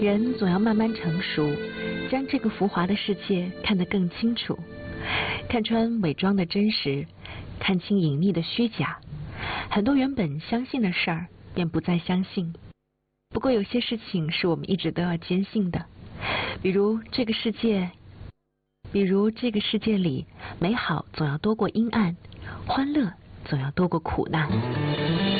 人总要慢慢成熟，将这个浮华的世界看得更清楚，看穿伪装的真实，看清隐匿的虚假。很多原本相信的事儿，便不再相信。不过有些事情是我们一直都要坚信的，比如这个世界里，美好总要多过阴暗，欢乐总要多过苦难。